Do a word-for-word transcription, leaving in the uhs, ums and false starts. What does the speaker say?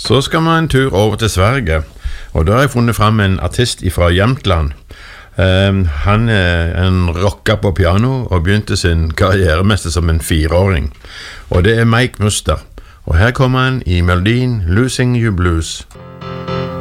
Så skal vi en tur over til Sverige, og da har jeg funnet frem en artist fra Jämtland. Um, han er en rocker på piano og begynte sin karriere mest som en fireåring. Og det er Mike Muster. Og her kommer han i melodien Losing You Blues.